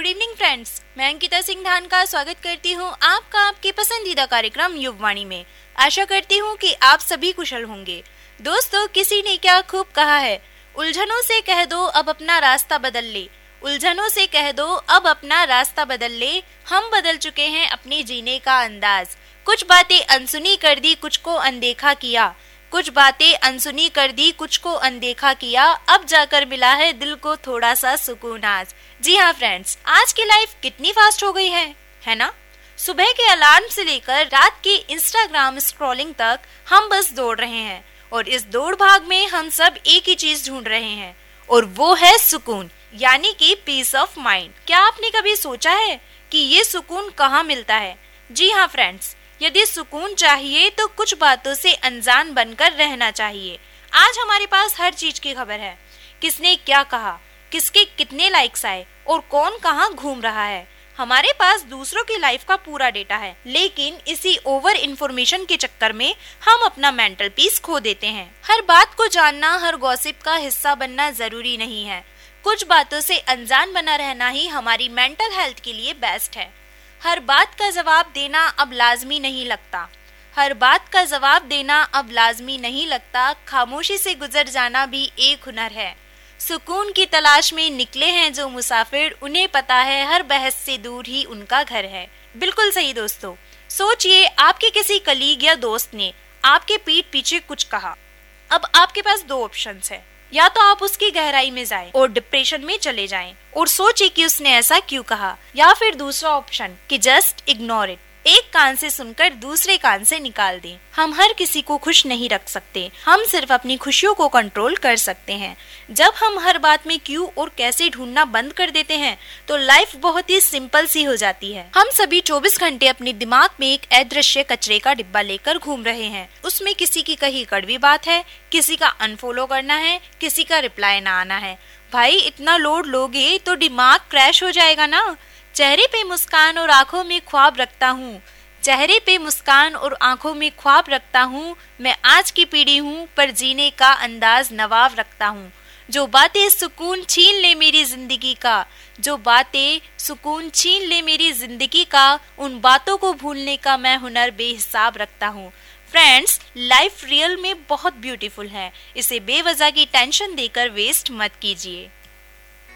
Good evening friends, मैं अंकिता सिंह धान का स्वागत करती हूँ आपका आपके पसंदीदा कार्यक्रम युगवाणी में। आशा करती हूँ कि आप सभी कुशल होंगे। दोस्तों, किसी ने क्या खूब कहा है, उलझनों से कह दो अब अपना रास्ता बदल ले। उलझनों से कह दो अब अपना रास्ता बदल ले, हम बदल चुके हैं अपने जीने का अंदाज। कुछ बातें अनसुनी कर दी, कुछ को अनदेखा किया। कुछ बातें अनसुनी कर दी, कुछ को अनदेखा किया, अब जाकर मिला है दिल को थोड़ा सा सुकून आज। जी हाँ फ्रेंड्स, आज की लाइफ कितनी फास्ट हो गई है ना? सुबह के अलार्म से लेकर रात की इंस्टाग्राम स्क्रॉलिंग तक हम बस दौड़ रहे हैं, और इस दौड़ भाग में हम सब एक ही चीज ढूंढ रहे हैं, और वो है सुकून, यानी कि पीस ऑफ माइंड। क्या आपने कभी सोचा है कि ये सुकून कहाँ मिलता है? जी हाँ फ्रेंड्स, यदि सुकून चाहिए तो कुछ बातों से अनजान बनकर रहना चाहिए। आज हमारे पास हर चीज की खबर है, किसने क्या कहा, किसके कितने लाइक्स आए और कौन कहाँ घूम रहा है। हमारे पास दूसरों की लाइफ का पूरा डेटा है, लेकिन इसी ओवर इन्फॉर्मेशन के चक्कर में हम अपना मेंटल पीस खो देते हैं। हर बात को जानना, हर गॉसिप का हिस्सा बनना जरूरी नहीं है। कुछ बातों से अनजान बना रहना ही हमारी मेंटल हेल्थ के लिए बेस्ट है। हर बात का जवाब देना अब लाजमी नहीं लगता। हर बात का जवाब देना अब लाजमी नहीं लगता। खामोशी से गुजर जाना भी एक हुनर है। सुकून की तलाश में निकले हैं जो मुसाफिर, उन्हें पता है हर बहस से दूर ही उनका घर है। बिल्कुल सही दोस्तों। सोचिए, आपके किसी कलीग या दोस्त ने आपके पीठ पीछे कुछ कहा। अब आपके पास दो ऑप्शंस है, या तो आप उसकी गहराई में जाएं और डिप्रेशन में चले जाएं और सोचिए कि उसने ऐसा क्यों कहा, या फिर दूसरा ऑप्शन कि जस्ट इग्नोर इट, एक कान से सुनकर दूसरे कान से निकाल दें। हम हर किसी को खुश नहीं रख सकते, हम सिर्फ अपनी खुशियों को कंट्रोल कर सकते हैं। जब हम हर बात में क्यों और कैसे ढूंढना बंद कर देते हैं तो लाइफ बहुत ही सिंपल सी हो जाती है। हम सभी 24 घंटे अपने दिमाग में एक अदृश्य कचरे का डिब्बा लेकर घूम रहे हैं। उसमें किसी की कही कड़वी बात है, किसी का अनफॉलो करना है, किसी का रिप्लाई ना आना है। भाई, इतना लोड लोगे तो दिमाग क्रैश हो जाएगा ना। चेहरे पे मुस्कान और आंखों में ख्वाब रखता हूँ, चेहरे पे मुस्कान और आंखों में ख्वाब रखता हूँ। मैं आज की पीढ़ी हूँ पर जीने का अंदाज नवाब रखता हूँ। जो बातें सुकून छीन ले मेरी जिंदगी का, जो बातें सुकून छीन ले मेरी जिंदगी का, उन बातों को भूलने का मैं हुनर बेहिसाब रखता हूँ। फ्रेंड्स, लाइफ रियल में बहुत ब्यूटीफुल है, इसे बेवजह की टेंशन देकर वेस्ट मत कीजिए।